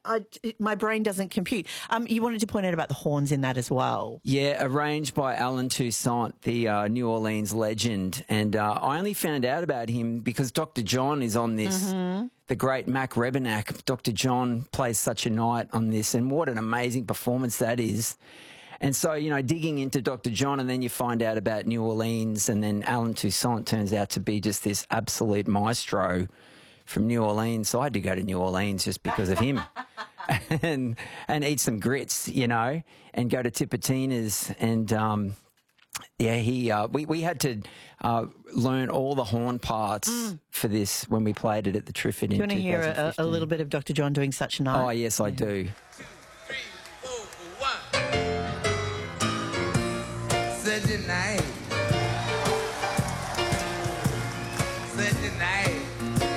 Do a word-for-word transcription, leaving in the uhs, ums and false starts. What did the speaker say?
I, my brain doesn't compute. Um, you wanted to point out about the horns in that as well. Yeah, arranged by Alan Toussaint, the uh, New Orleans legend. And uh, I only found out about him because Doctor John is on this. Mm-hmm. The great Mac Rebennack. Doctor John plays such a night on this, and what an amazing performance that is. And so, you know, digging into Doctor John, and then you find out about New Orleans, and then Alan Toussaint turns out to be just this absolute maestro from New Orleans. So I had to go to New Orleans just because of him. and and eat some grits, you know, and go to Tipitina's. And, um, yeah, he uh, we, we had to uh, learn all the horn parts mm. for this when we played it at the Triffid. Do you want to hear a, a little bit of Doctor John doing Such a Night? Oh, yes, yeah. I do. Two, three, four, one. Such a night.